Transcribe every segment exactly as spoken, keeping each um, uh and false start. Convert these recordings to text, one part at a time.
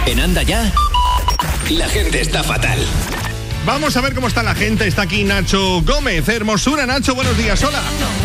En Anda Ya, la gente está fatal. Vamos a ver cómo está la gente. Está aquí Nacho Gómez. Hermosura, Nacho, buenos días. Hola.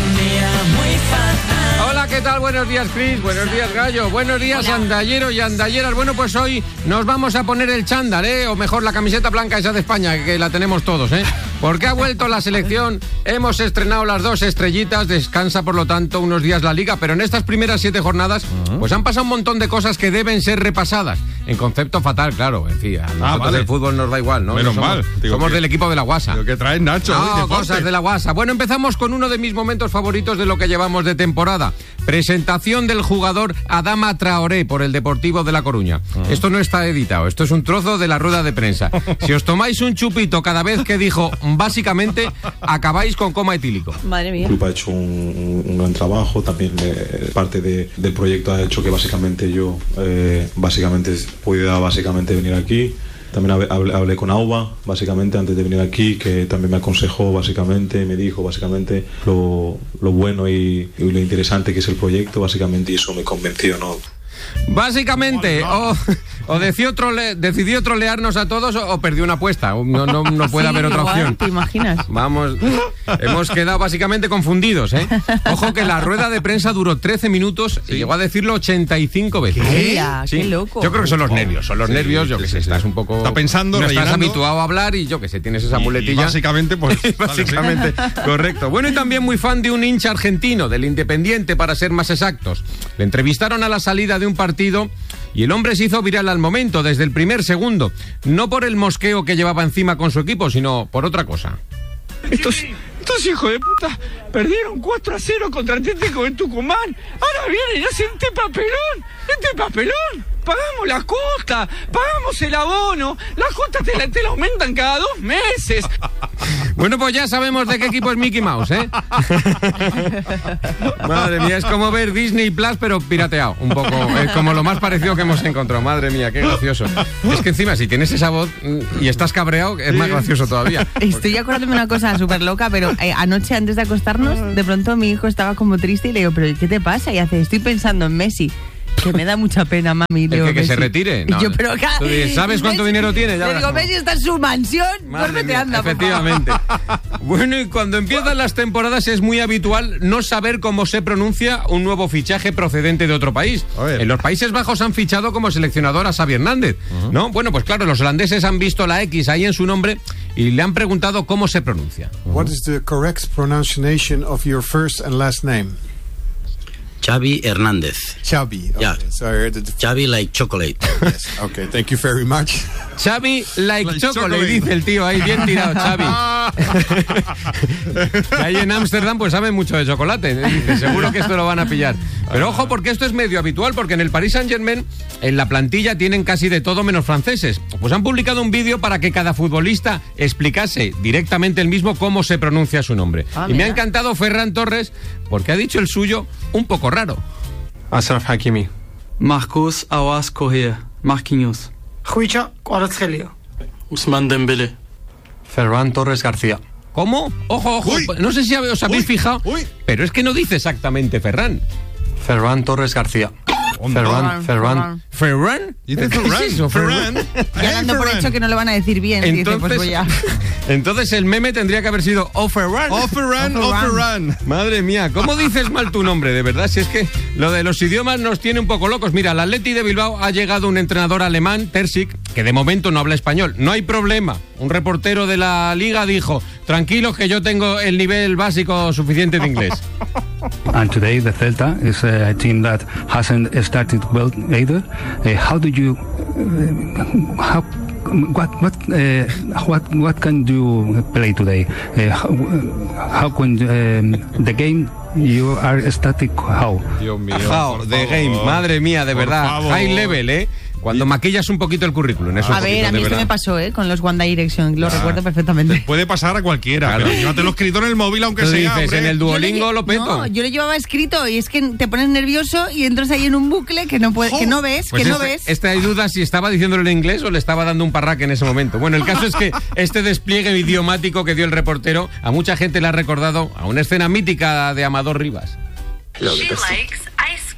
Hola, ¿qué tal? Buenos días, Chris. Buenos días, Gallo. Buenos días, andalleros y andalleras. Bueno, pues hoy nos vamos a poner el chándal, ¿eh? O mejor, la camiseta blanca esa de España, que la tenemos todos, ¿eh? Porque ha vuelto la selección. Hemos estrenado las dos estrellitas. Descansa, por lo tanto, unos días la Liga. Pero en estas primeras siete jornadas, pues han pasado un montón de cosas que deben ser repasadas. En concepto fatal, claro. En fin, a nosotros ah, vale. el fútbol nos da igual, ¿no? Menos somos, mal. Digo, somos que, del equipo de la Guasa. Lo que traes, Nacho. No, cosas de la Guasa. Bueno, empezamos con uno de mis momentos favoritos de lo que llevamos de temporada. Presentación del jugador Adama Traoré por el Deportivo de La Coruña. Uh-huh. Esto no está editado, esto es un trozo de la rueda de prensa. Si os tomáis un chupito cada vez que dijo básicamente, acabáis con coma etílico. Madre mía. El club ha hecho un, un gran trabajo, también eh, parte de, del proyecto ha hecho que básicamente yo eh, básicamente pudiera básicamente venir aquí. También hablé, hablé con Auba, básicamente, antes de venir aquí, que también me aconsejó, básicamente, me dijo, básicamente, lo, lo bueno y, y lo interesante que es el proyecto, básicamente, y eso me convenció, ¿no? Básicamente, o, o decidió, trole, decidió trolearnos a todos o, o perdió una apuesta. No, no, no puede sí, haber otra igual, opción. ¿te imaginas? Vamos, hemos quedado básicamente confundidos, ¿eh? Ojo que la rueda de prensa duró trece minutos y llegó a decirlo ochenta y cinco veces. ¿Qué? Sí. Qué loco. Yo creo que son los nervios, son los sí, nervios, yo sí, que sí, sé, sí. estás un poco... Está pensando, no estás rellenando. habituado a hablar y yo que sé, tienes esa Y, muletilla. y básicamente, pues... básicamente, vale, sí. Correcto. Bueno, y también muy fan de un hincha argentino, del Independiente, para ser más exactos. Le entrevistaron a la salida de un partido y el hombre se hizo viral al momento, desde el primer segundo. No por el mosqueo que llevaba encima con su equipo, sino por otra cosa. Estos, estos hijos de puta perdieron cuatro a cero contra Atlético de Tucumán. Ahora vienen y hacen este papelón. Este papelón. Pagamos la cuota, pagamos el abono. La cuota te la, te la aumentan cada dos meses. Bueno, pues ya sabemos de qué equipo es Mickey Mouse, ¿eh? Madre mía, es como ver Disney Plus, pero pirateado, un poco. Es como lo más parecido que hemos encontrado. Madre mía, qué gracioso. Es que encima, si tienes esa voz y estás cabreado, es más gracioso todavía. Estoy acordándome de una cosa súper loca, pero eh, anoche antes de acostarnos, de pronto mi hijo estaba como triste y le digo, ¿pero qué te pasa? Y hace, estoy pensando en Messi. Que me da mucha pena, mami. ¿El digo, que, que Messi. se retire? No. Y yo, pero acá, Tú dices, ¿sabes cuánto Messi, dinero tiene? Ya le verás digo, cómo. Messi está en su mansión. Madre Duérmete, mía, anda, por efectivamente. Bueno, y cuando empiezan las temporadas es muy habitual no saber cómo se pronuncia un nuevo fichaje procedente de otro país. En los Países Bajos han fichado como seleccionador a Xavi Hernández, uh-huh. ¿no? Bueno, pues claro, los holandeses han visto la X ahí en su nombre y le han preguntado cómo se pronuncia. Uh-huh. What is the correct pronunciation of your first and last name? Xavi Hernández. Xavi. Okay. Yeah. So I heard that. Xavi like chocolate. Yes. Okay. Thank you very much. Xavi like, Like chocolate, chocolate, dice el tío ahí, bien tirado, Xavi. Ahí en Ámsterdam pues saben mucho de chocolate, ¿eh? Dice, seguro que esto lo van a pillar. Pero ojo, porque esto es medio habitual, porque en el Paris Saint-Germain en la plantilla tienen casi de todo menos franceses. Pues han publicado un vídeo para que cada futbolista explicase directamente el mismo cómo se pronuncia su nombre. Ah, y me mira. ha encantado Ferran Torres porque ha dicho el suyo un poco raro. Achraf Hakimi. Marcos Awas Correa. Marquinhos. Juicha Kvaratskhelia. Ousmane Dembélé. Ferran Torres García. ¿Cómo? Ojo, ojo. Uy. No sé si os habéis Uy. fijado, Uy. pero es que no dice exactamente Ferran. Ferran Torres García. Ferran, Ferran. ¿Ferran? Dice ¿Qué Ferran. es eso? Ferran. Ya dando por hecho que no lo van a decir bien. y dice, Entonces, pues voy a... entonces el meme tendría que haber sido Oh Ferran. Oh Ferran, oh Ferran. Madre mía, ¿cómo dices mal tu nombre? De verdad, si es que lo de los idiomas nos tiene un poco locos. Mira, al Atleti de Bilbao ha llegado un entrenador alemán, Terzic, que de momento no habla español. No hay problema. Un reportero de la liga dijo, tranquilos que yo tengo el nivel básico suficiente de inglés. And today the Celta is a team that hasn't started well either. Uh, how do you, uh, how, what, what, uh, what, what can you play today? Uh, how, how can um, the game you are static? How? Dios mío. How, the game. Madre mía, de Por verdad. favor. High level, ¿eh? Cuando maquillas un poquito el currículum. Eso A un ver, poquito, a mí de esto verdad. me pasó, ¿eh? Con los One Direction, lo Ya. recuerdo perfectamente. Puede pasar a cualquiera, Claro. pero llévatelo escrito en el móvil, aunque Tú sea. dices, hombre. en el Duolingo Yo lo peto. No, yo lo llevaba escrito y es que te pones nervioso y entras ahí en un bucle que no puedes, que no ves, Pues que no este, ves. este hay dudas si estaba diciéndolo en inglés o le estaba dando un parraque en ese momento. Bueno, el caso es que este despliegue idiomático que dio el reportero a mucha gente le ha recordado a una escena mítica de Amador Rivas. She likes ice cream.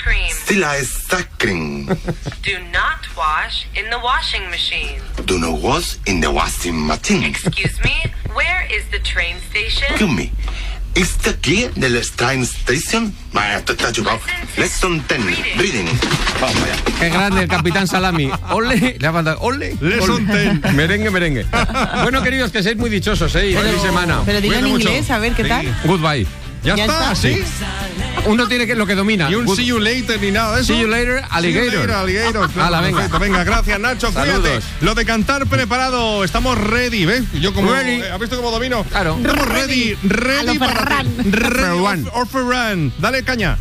Sila is sacring. Do not wash in the washing machine. Do not wash in the washing machine. Excuse me, where is the train station? Excuse me. Is the key de la train station? Vaya, te está chupado. Lesson ten, reading. Vamos allá. Qué grande el Capitán Salami. Ole, le ha faltado. Ole. Lesson ten. Merengue, merengue. Bueno, queridos, que seáis muy dichosos, ¿eh? Y feliz semana. Pero dilo en Cuídate inglés, mucho. a ver qué Sí. tal. Goodbye. Ya, Ya está, está. ¿sí? Uno tiene que lo que domina. Y un Good- see you later ni nada de eso. See you later, alligator. See you later, alligator. Claro, Hala, venga. perfecto. Venga, gracias, Nacho. Cuídate. Saludos. Lo de cantar preparado. Estamos ready, ¿ves? Y yo como... Ready. eh, ¿Has visto cómo domino? Claro. Estamos ready. Ready A lo para... Ferran. Ready Ferran. or Ferran. Dale caña.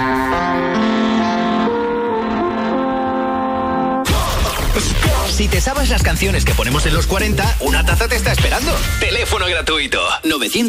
Si te sabes las canciones que ponemos en los cuarenta, una taza te está esperando. Teléfono gratuito. novecientos